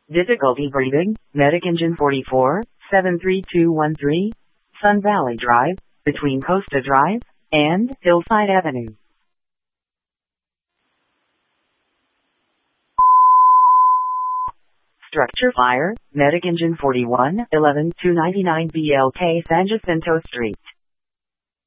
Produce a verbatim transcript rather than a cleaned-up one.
Difficulty breathing, Medic Engine forty-four, seven three two one three, Sun Valley Drive, between Costa Drive and Hillside Avenue. Structure fire, Medic Engine forty-one, eleven two ninety-nine B L K San Jacinto Street.